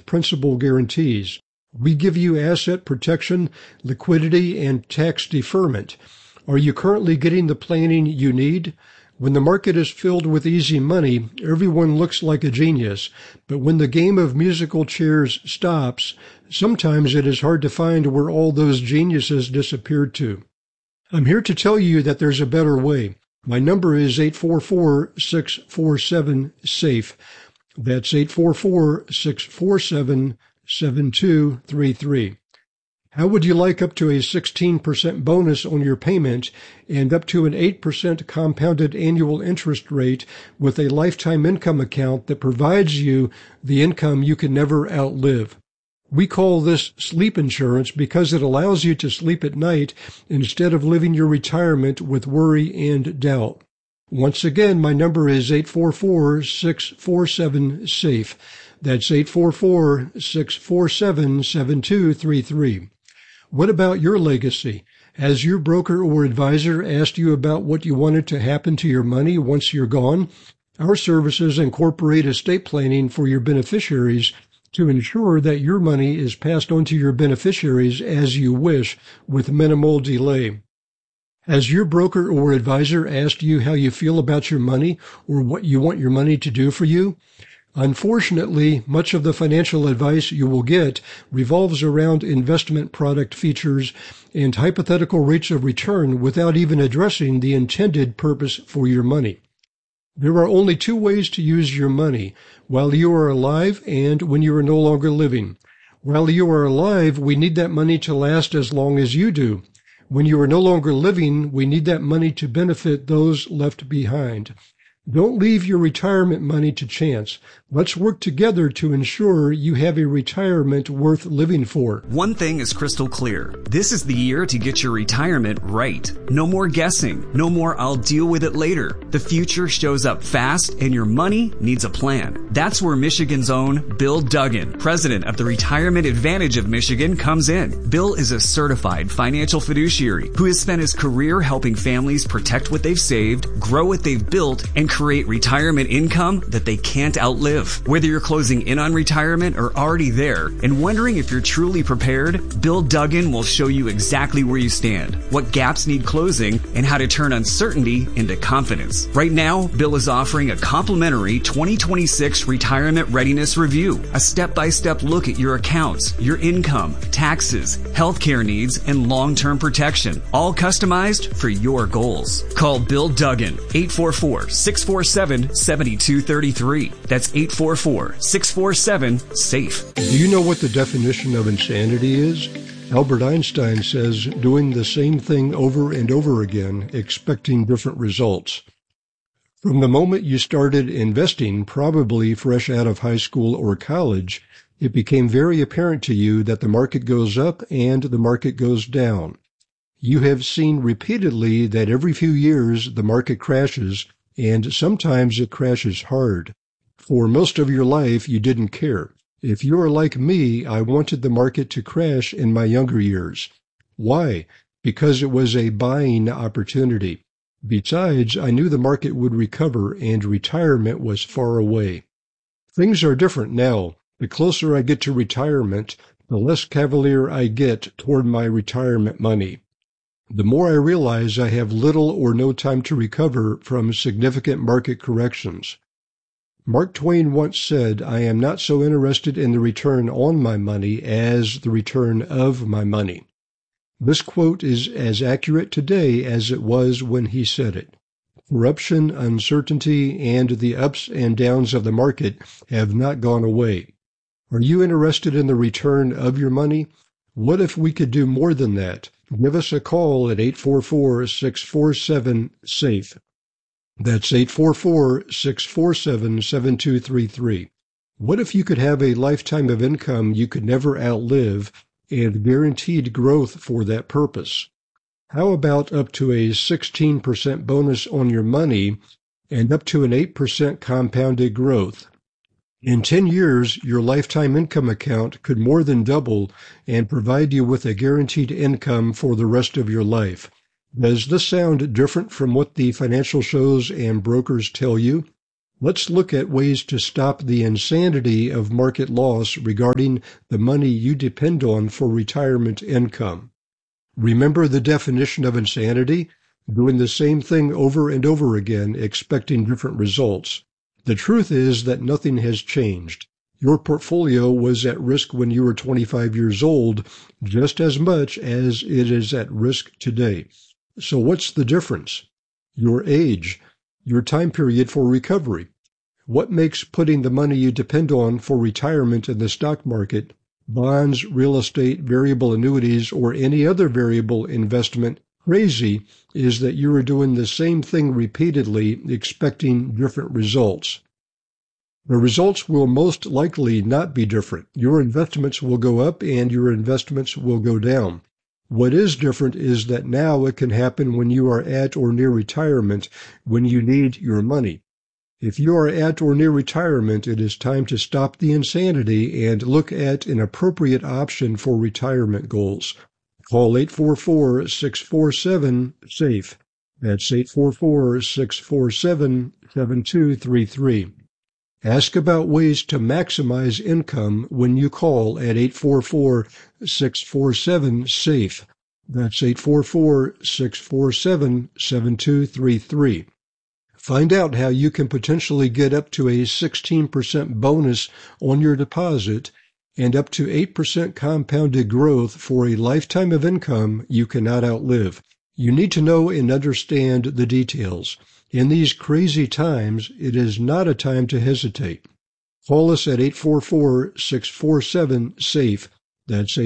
with principal guarantees. We give you asset protection, liquidity, and tax deferment. Are you currently getting the planning you need? When the market is filled with easy money, everyone looks like a genius. But when the game of musical chairs stops, sometimes it is hard to find where all those geniuses disappeared to. I'm here to tell you that there's a better way. My number is 844-647-SAFE. That's 844-647-7233. How would you like up to a 16% bonus on your payment and up to an 8% compounded annual interest rate with a lifetime income account that provides you the income you can never outlive? We call this sleep insurance because it allows you to sleep at night instead of living your retirement with worry and doubt. Once again, my number is 844-647-SAFE. That's 844-647-7233. What about your legacy? Has your broker or advisor asked you about what you wanted to happen to your money once you're gone? Our services incorporate estate planning for your beneficiaries to ensure that your money is passed on to your beneficiaries as you wish with minimal delay. Has your broker or advisor asked you how you feel about your money or what you want your money to do for you? Unfortunately, much of the financial advice you will get revolves around investment product features and hypothetical rates of return without even addressing the intended purpose for your money. There are only two ways to use your money, while you are alive and when you are no longer living. While you are alive, we need that money to last as long as you do. When you are no longer living, we need that money to benefit those left behind. Don't leave your retirement money to chance. Let's work together to ensure you have a retirement worth living for. One thing is crystal clear. This is the year to get your retirement right. No more guessing. No more I'll deal with it later. The future shows up fast and your money needs a plan. That's where Michigan's own Bill Duggan, president of the Retirement Advantage of Michigan, comes in. Bill is a certified financial fiduciary who has spent his career helping families protect what they've saved, grow what they've built, and create retirement income that they can't outlive. Whether you're closing in on retirement or already there and wondering if you're truly prepared, Bill Duggan will show you exactly where you stand, what gaps need closing, and how to turn uncertainty into confidence. Right now, Bill is offering a complimentary 2026 Retirement Readiness Review, a step-by-step look at your accounts, your income, taxes, healthcare needs, and long-term protection, all customized for your goals. Call Bill Duggan, 844-647-7233. That's 844-647-SAFE. Do you know what the definition of insanity is? Albert Einstein says doing the same thing over and over again, expecting different results. From the moment you started investing, probably fresh out of high school or college, it became very apparent to you that the market goes up and the market goes down. You have seen repeatedly that every few years the market crashes, and sometimes it crashes hard. For most of your life, you didn't care. If you are like me, I wanted the market to crash in my younger years. Why? Because it was a buying opportunity. Besides, I knew the market would recover and retirement was far away. Things are different now. The closer I get to retirement, the less cavalier I get toward my retirement money. The more I realize I have little or no time to recover from significant market corrections. Mark Twain once said, "I am not so interested in the return on my money as the return of my money." This quote is as accurate today as it was when he said it. Corruption, uncertainty, and the ups and downs of the market have not gone away. Are you interested in the return of your money? What if we could do more than that? Give us a call at 844-647-SAFE. That's 844-647-7233. What if you could have a lifetime of income you could never outlive and guaranteed growth for that purpose? How about up to a 16% bonus on your money and up to an 8% compounded growth? In 10 years, your lifetime income account could more than double and provide you with a guaranteed income for the rest of your life. Does this sound different from what the financial shows and brokers tell you? Let's look at ways to stop the insanity of market loss regarding the money you depend on for retirement income. Remember the definition of insanity? Doing the same thing over and over again, expecting different results. The truth is that nothing has changed. Your portfolio was at risk when you were 25 years old, just as much as it is at risk today. So what's the difference? Your age, your time period for recovery. What makes putting the money you depend on for retirement in the stock market, bonds, real estate, variable annuities, or any other variable investment crazy is that you are doing the same thing repeatedly, expecting different results. The results will most likely not be different. Your investments will go up and your investments will go down. What is different is that now it can happen when you are at or near retirement, when you need your money. If you are at or near retirement, it is time to stop the insanity and look at an appropriate option for retirement goals. Call 844-647-SAFE. That's 844-647-7233. Ask about ways to maximize income when you call at 844-647-SAFE. That's 844-647-7233. Find out how you can potentially get up to a 16% bonus on your deposit and up to 8% compounded growth for a lifetime of income you cannot outlive. You need to know and understand the details. In these crazy times, it is not a time to hesitate. Call us at 844-647-SAFE. That's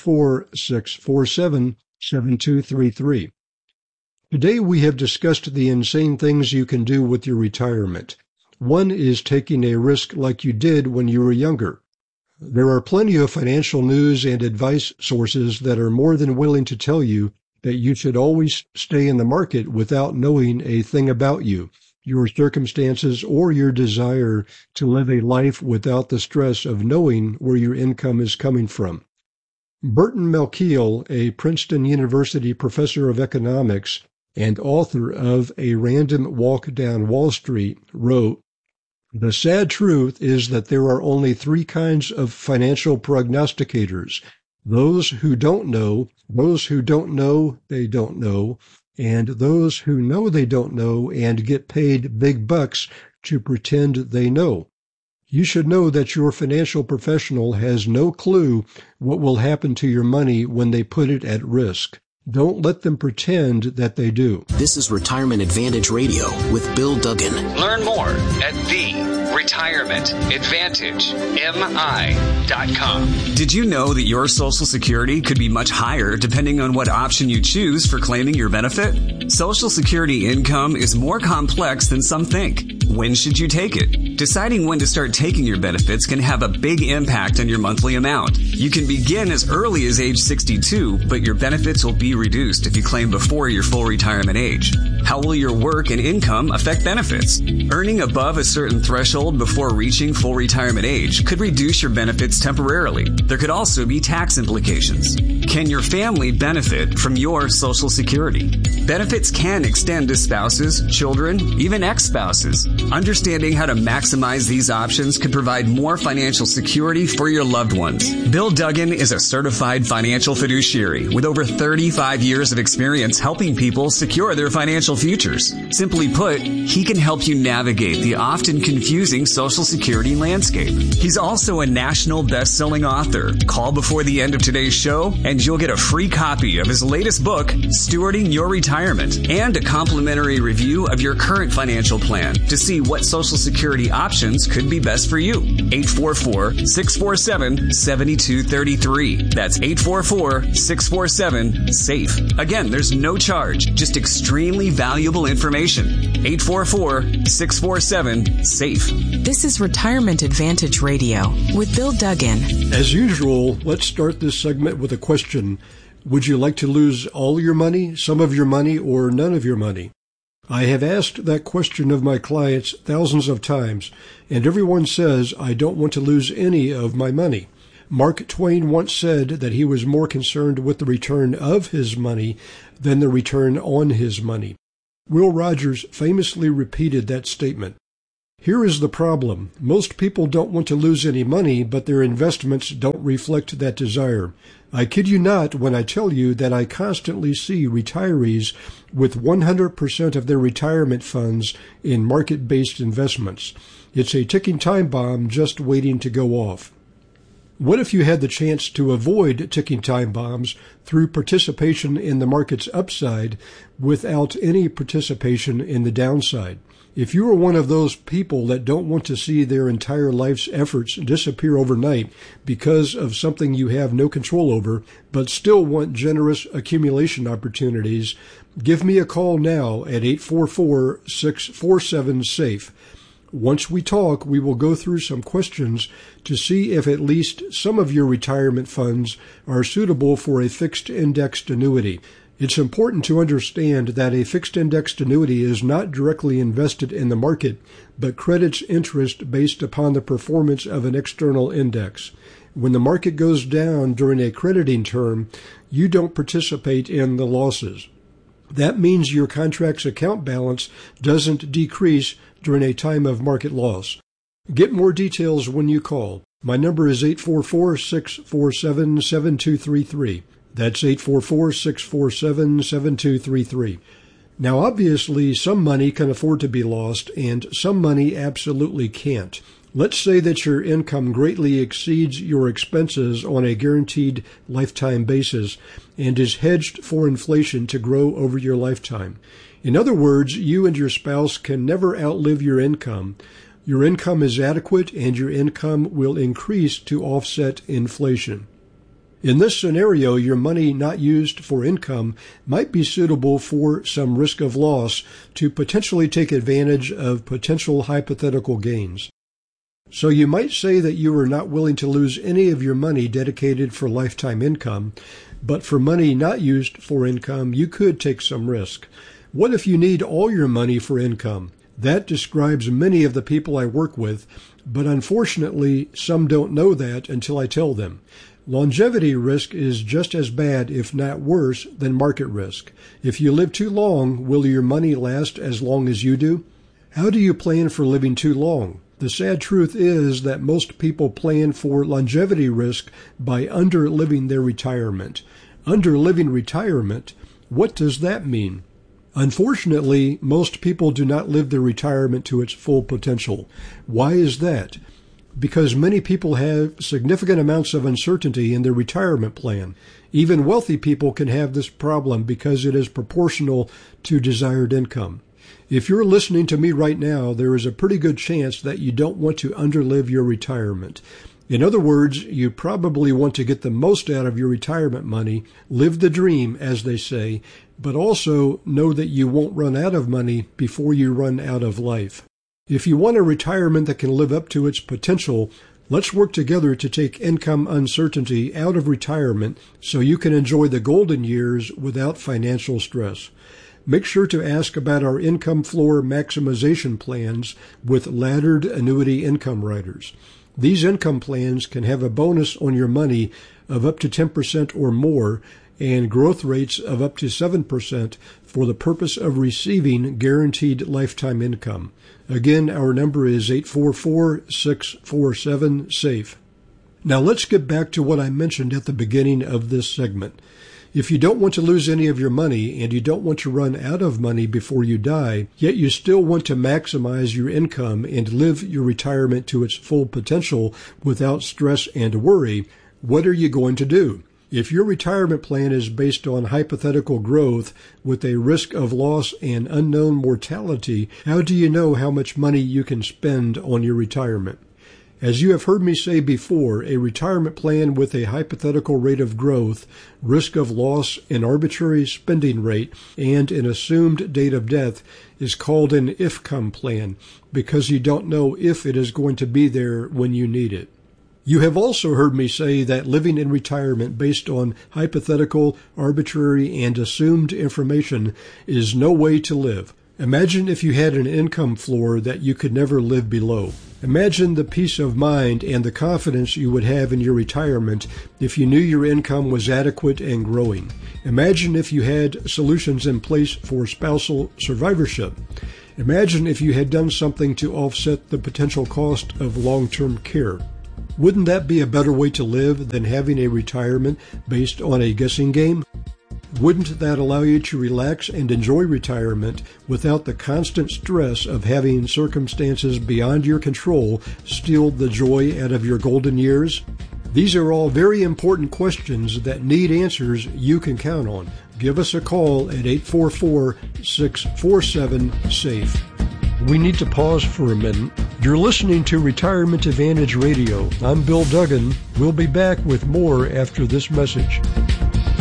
844-647-7233. Today we have discussed the insane things you can do with your retirement. One is taking a risk like you did when you were younger. There are plenty of financial news and advice sources that are more than willing to tell you that you should always stay in the market without knowing a thing about you, your circumstances, or your desire to live a life without the stress of knowing where your income is coming from. Burton Malkiel, a Princeton University professor of economics and author of A Random Walk Down Wall Street, wrote, "The sad truth is that there are only three kinds of financial prognosticators: those who don't know, those who don't know they don't know, and those who know they don't know and get paid big bucks to pretend they know." You should know that your financial professional has no clue what will happen to your money when they put it at risk. Don't let them pretend that they do. This is Retirement Advantage Radio with Bill Duggan. Learn more at TheRetirementAdvantageMI.com. Did you know that your Social Security could be much higher depending on what option you choose for claiming your benefit? Social Security income is more complex than some think. When should you take it? Deciding when to start taking your benefits can have a big impact on your monthly amount. You can begin as early as age 62, but your benefits will be reduced if you claim before your full retirement age. How will your work and income affect benefits? Earning above a certain threshold before reaching full retirement age could reduce your benefits temporarily. There could also be tax implications. Can your family benefit from your Social Security? Benefits can extend to spouses, children, even ex-spouses. Understanding how to maximize these options could provide more financial security for your loved ones. Bill Duggan is a certified financial fiduciary with over 35 years of experience helping people secure their financial futures. Simply put, he can help you navigate the often confusing Social Security landscape. He's also a national best-selling author. Call before the end of today's show and you'll get a free copy of his latest book, Stewarding Your Retirement, and a complimentary review of your current financial plan to see what Social Security options could be best for you. 844-647-7233. That's 844-647-SAFE. Again, there's no charge, just extremely valuable information. 844-647-SAFE. This is Retirement Advantage Radio with Bill Duggan. As usual, let's start this segment with a question. Would you like to lose all your money, some of your money, or none of your money? I have asked that question of my clients thousands of times, and everyone says, I don't want to lose any of my money. Mark Twain once said that he was more concerned with the return of his money than the return on his money. Will Rogers famously repeated that statement. Here is the problem. Most people don't want to lose any money, but their investments don't reflect that desire. I kid you not when I tell you that I constantly see retirees with 100% of their retirement funds in market-based investments. It's a ticking time bomb just waiting to go off. What if you had the chance to avoid ticking time bombs through participation in the market's upside without any participation in the downside? If you are one of those people that don't want to see their entire life's efforts disappear overnight because of something you have no control over, but still want generous accumulation opportunities, give me a call now at 844-647-SAFE. Once we talk, we will go through some questions to see if at least some of your retirement funds are suitable for a fixed indexed annuity. It's important to understand that a fixed indexed annuity is not directly invested in the market, but credits interest based upon the performance of an external index. When the market goes down during a crediting term, you don't participate in the losses. That means your contract's account balance doesn't decrease during a time of market loss. Get more details when you call. My number is 844-647-7233. That's 844-647-7233. Now, obviously, some money can afford to be lost, and some money absolutely can't. Let's say that your income greatly exceeds your expenses on a guaranteed lifetime basis and is hedged for inflation to grow over your lifetime. In other words, you and your spouse can never outlive your income. Your income is adequate, and your income will increase to offset inflation. In this scenario, your money not used for income might be suitable for some risk of loss to potentially take advantage of potential hypothetical gains. So you might say that you are not willing to lose any of your money dedicated for lifetime income, but for money not used for income, you could take some risk. What if you need all your money for income? That describes many of the people I work with, but unfortunately, some don't know that until I tell them. Longevity risk is just as bad, if not worse, than market risk. If you live too long, will your money last as long as you do? How do you plan for living too long? The sad truth is that most people plan for longevity risk by underliving their retirement. Underliving retirement, what does that mean? Unfortunately, most people do not live their retirement to its full potential. Why is that? Because many people have significant amounts of uncertainty in their retirement plan. Even wealthy people can have this problem because it is proportional to desired income. If you're listening to me right now, there is a pretty good chance that you don't want to underlive your retirement. In other words, you probably want to get the most out of your retirement money, live the dream, as they say, but also know that you won't run out of money before you run out of life. If you want a retirement that can live up to its potential, let's work together to take income uncertainty out of retirement so you can enjoy the golden years without financial stress. Make sure to ask about our income floor maximization plans with laddered annuity income riders. These income plans can have a bonus on your money of up to 10% or more and growth rates of up to 7% for the purpose of receiving guaranteed lifetime income. Again, our number is 844-647-SAFE. Now let's get back to what I mentioned at the beginning of this segment. If you don't want to lose any of your money and you don't want to run out of money before you die, yet you still want to maximize your income and live your retirement to its full potential without stress and worry, what are you going to do? If your retirement plan is based on hypothetical growth with a risk of loss and unknown mortality, how do you know how much money you can spend on your retirement? As you have heard me say before, a retirement plan with a hypothetical rate of growth, risk of loss, an arbitrary spending rate, and an assumed date of death is called an IFCOM plan because you don't know if it is going to be there when you need it. You have also heard me say that living in retirement based on hypothetical, arbitrary, and assumed information is no way to live. Imagine if you had an income floor that you could never live below. Imagine the peace of mind and the confidence you would have in your retirement if you knew your income was adequate and growing. Imagine if you had solutions in place for spousal survivorship. Imagine if you had done something to offset the potential cost of long-term care. Wouldn't that be a better way to live than having a retirement based on a guessing game? Wouldn't that allow you to relax and enjoy retirement without the constant stress of having circumstances beyond your control steal the joy out of your golden years? These are all very important questions that need answers you can count on. Give us a call at 844-647-SAFE. We need to pause for a minute. You're listening to Retirement Advantage Radio. I'm Bill Duggan. We'll be back with more after this message.